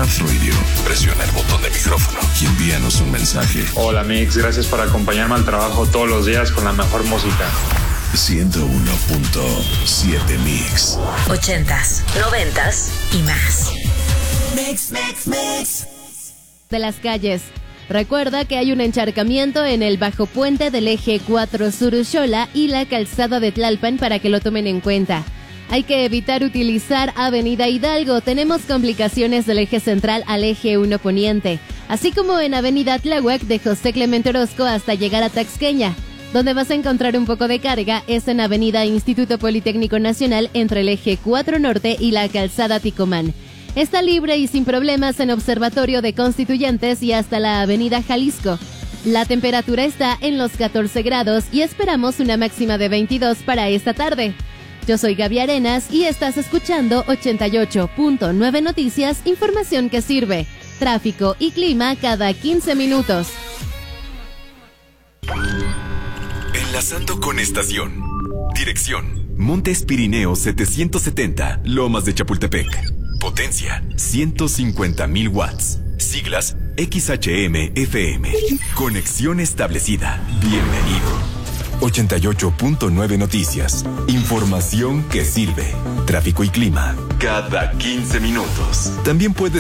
iHeartRadio, presiona el botón de micrófono y envíanos un mensaje. Hola Mix, gracias por acompañarme al trabajo todos los días con la mejor música. 101.7 Mix. 80s, 90s y más. Mix. De las calles. Recuerda que hay un encharcamiento en el bajo puente del eje 4 Sur Xola y la calzada de Tlalpan para que lo tomen en cuenta. Hay que evitar utilizar Avenida Hidalgo. Tenemos complicaciones del eje central al eje 1 Poniente, así como en Avenida Tláhuac de José Clemente Orozco hasta llegar a Taxqueña. Donde vas a encontrar un poco de carga es en Avenida Instituto Politécnico Nacional entre el eje 4 Norte y la calzada Ticomán. Está libre y sin problemas en Observatorio de Constituyentes y hasta la Avenida Jalisco. La temperatura está en los 14 grados y esperamos una máxima de 22 para esta tarde. Yo soy Gaby Arenas y estás escuchando 88.9 Noticias, información que sirve. Tráfico y clima cada 15 minutos. Enlazando con estación. Dirección: Montes Pirineos 770, Lomas de Chapultepec. Potencia: 150,000 watts. Siglas: XHM-FM. Conexión establecida. Bienvenido. 88.9 Noticias. Información que sirve. Tráfico y clima cada 15 minutos. También puedes